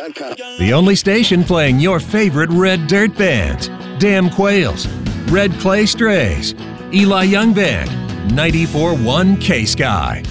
KSky.com. The only station playing your favorite red dirt bands. Damn Quails, Red Clay Strays, Eli Young Band, 94.1 KSky.